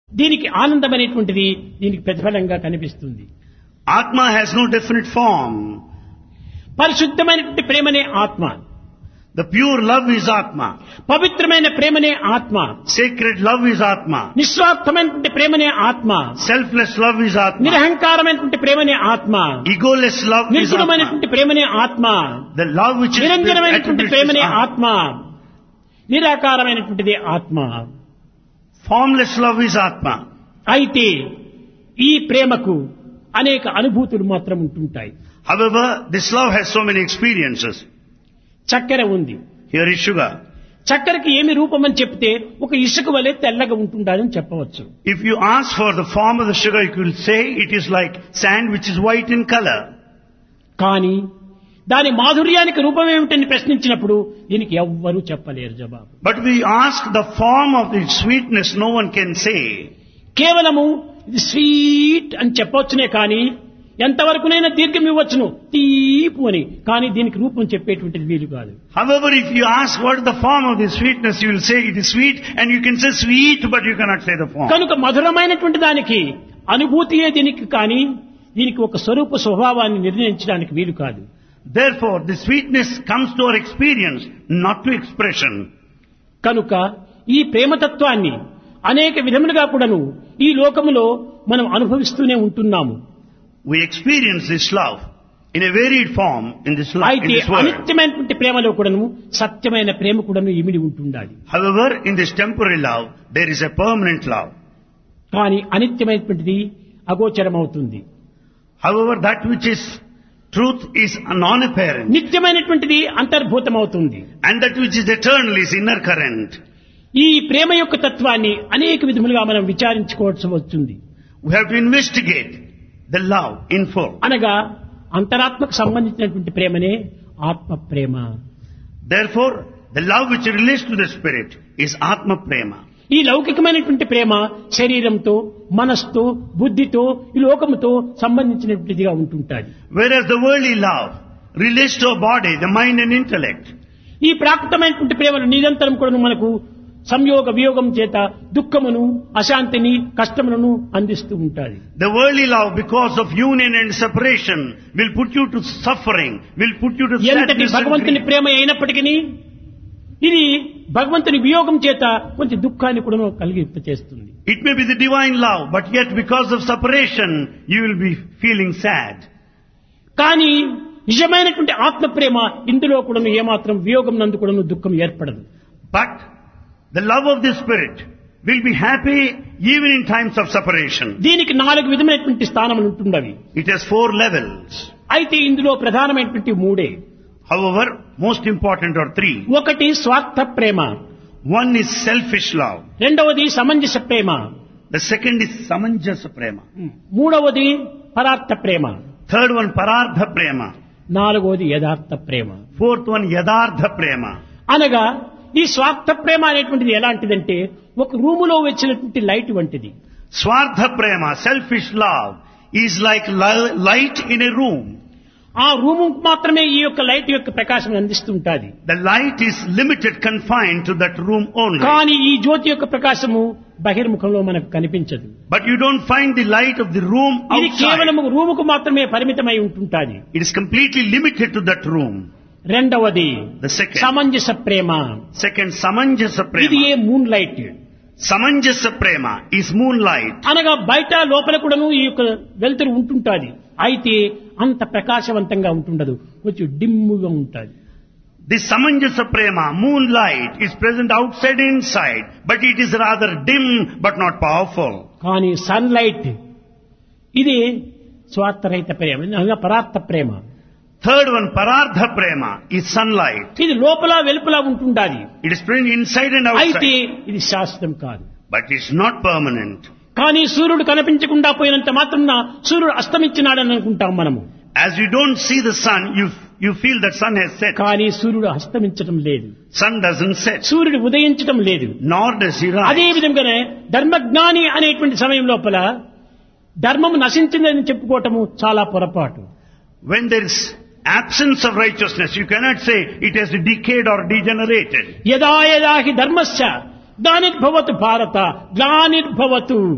దీనికి ఆనందం అనేటువంటిది దీనికి ప్రతిఫలంగా కనిపిస్తుంది. Atma has no definite form. పరిశుద్ధమైనటువంటి ప్రేమనే ఆత్మ, The pure love is Atma. పవిత్రమైన ప్రేమనే ఆత్మ, Sacred love is Atma. నిస్వార్థమైనటువంటి ప్రేమనే ఆత్మ, Selfless love is Atma. నిరహంకారమైనటువంటి ప్రేమనే ఆత్మ, Egoless love is Atma. నిర్గుణమైనటువంటి ప్రేమనే ఆత్మ, The love which is నిరంజనమైనటువంటి attributes ప్రేమనే is Atma. ఆత్మ, నిరాకారమైనటువంటిది ఆత్మ. Formless love is Atma. అయితే ఈ ప్రేమకు అనేక అనుభూతులు మాత్రం ఉంటుంటాయి. However, this love has so many experiences. చక్కెర ఉంది, Here is sugar. చక్కెరకి ఏమి రూపం అని చెప్తే ఒక ఇసుక వలె తెల్లగా ఉంటుందని చెప్పవచ్చు. If you ask for the form of the sugar, you will say it is like sand which is white in color. కానీ దాని మాధుర్యానికి రూపం ఏమిటని ప్రశ్నించినప్పుడు దీనికి ఎవ్వరూ చెప్పలేరు జవాబు. But we ask the form of the sweetness, no one can say. కేవలము ఇది స్వీట్ అని చెప్పవచ్చునే కానీ ఎంతవరకునైనా దీర్ఘం ఇవ్వచ్చును తీపు అని, కానీ దీనికి రూపం చెప్పేటువంటిది వీలు కాదు. However, if you ask what is the form of the sweetness, you will say it is sweet, and you can say sweet, but you cannot say the form. కనుక మధురమైనటువంటి దానికి అనుభూతియే దీనికి, కానీ దీనికి ఒక స్వరూప స్వభావాన్ని నిర్ణయించడానికి వీలు కాదు. Therefore, the sweetness comes to our experience, not to expression. కనుక ఈ ప్రేమతత్వాన్ని అనేక విధములుగా కూడాను ఈ లోకములో మనం అనుభవిస్తూనే ఉంటున్నాము. We experience this love in a varied form in this life, in అయితే this world. అనిత్యమైనటువంటి ప్రేమలో కూడాను సత్యమైన ప్రేమ కూడాను ఇమిడి ఉంటుండాలి. However, in this temporary love, there is a permanent love. కానీ అనిత్యమైనటువంటిది అగోచరమవుతుంది. However, that which is truth is non-apparent, నిత్యమైనటువంటిది అంతర్భూతమవుతుంది. and that which is eternal is inner current. ఈ ప్రేమ యొక్క తత్వాన్ని అనేక విధములుగా మనం విచారించుకోవాల్సి వస్తుంది. We have to investigate the love in full. అనగా అంతరాత్మకు సంబంధించినటువంటి ప్రేమనే ఆత్మ ప్రేమ. Therefore, the love which relates to the spirit is Atma Prema. ఈ లౌకికమైనటువంటి ప్రేమ శరీరంతో, మనస్సుతో, బుద్ధితో, ఈ లోకముతో సంబంధించినటువంటిదిగా ఉంటుంటాది. Whereas the worldly love relates to a body, the mind and intellect. ఈ ప్రాకృతమైనటువంటి ప్రేమను నిరంతరం కూడా మనకు సంయోగ వియోగం చేత దుఃఖమును, అశాంతిని, కష్టములను అందిస్తూ ఉంటాది. The worldly love, because of union and separation, will put you to suffering, will put you to ఎంతటి sadness and భగవంతుని grief. ప్రేమ అయినప్పటికీ ఇది భగవంతుని వియోగం చేత కొంచెం దుఃఖాన్ని కూడా కలిగింపచేస్తుంది. It may be the divine love, but yet because of separation, you will be feeling sad. కానీ నిజమైనటువంటి ఆత్మ ప్రేమ ఇందులో కూడా ఏమాత్రం వియోగం నందు కూడా దుఃఖం ఏర్పడదు. But the love of the spirit will be happy even in times of separation. దీనికి 4 విధమైనటువంటి స్థానములు ఉంటున్నవి. It has 4 levels. అయితే ఇందులో ప్రధానమైనటువంటి 3. However, most important are 3. ఒకటి స్వార్థ ప్రేమ, One is selfish love. రెండవది సమంజస ప్రేమ, The second is samanjasa prema. మూడవది పరార్థ ప్రేమ, Third one parardha prema. నాలుగవది యథార్థ ప్రేమ. Fourth one yadardha prema. అనగా ఈ స్వార్థ ప్రేమ అనేటువంటిది ఎలాంటిదంటే ఒక రూములో వచ్చినటువంటి లైట్ వంటిది. Swardha prema, selfish love, is like light in a room. ఆ రూము మాత్రమే ఈ యొక్క లైట్ యొక్క ప్రకాశం అందిస్తుంటాది. The light is limited, confined to that room only. కానీ ఈ జ్యోతి యొక్క ప్రకాశము బహిర్ముఖంలో మనకు కనిపించదు. But you don't find the light of the room ఇది outside. కేవలం రూముకు మాత్రమే పరిమితమై ఉంటుంటాది. It is completely limited to that room. రెండవది The second. సమంజస Prema, Second, samanjasa ఇది prema. Moon light. Samanjasa prema is moonlight. అనగా బయట లోపల కూడాను ఈ యొక్క వెలుతురు ఉంటుంటాది. అయితే అంత ప్రకాశవంతంగా ఉంటుండదు, కొంచెం డిమ్ముగా ఉంటుంది. This samanjasa prema, moonlight, is present outside and inside, but it is rather dim but not powerful. కానీ సన్ లైట్ ఇది స్వార్థరహిత ప్రేమ, అనగా పరార్థ ప్రేమ. Third one, parardha prema, is sunlight. ఇది లోపల వెలుపల ఉంటుండాలి. It is present inside and అయితే outside, ఇది శాశ్వతం కాదు. but it's not permanent. కానీ సూర్యుడు కనిపించకుండా పోయినంత మాత్రాన సూర్యుడు అస్తమించినాడని అనుకుంటాం మనము. As you don't see the sun, you feel that sun has set. కానీ సూర్యుడు అస్తమించడం లేదు, Sun doesn't set, సూర్యుడు ఉదయించడం లేదు. nor does he అదే rise. విధంగానే ధర్మజ్ఞాని అనేటువంటి సమయం లోపల ధర్మము నశించిందని చెప్పుకోవటము చాలా పొరపాటు. When there is absence of righteousness, you cannot say it has decayed or degenerated. యదా యదా హి ధర్మస్య గ్లానిర్భవతు భారత గ్లానిర్భవతు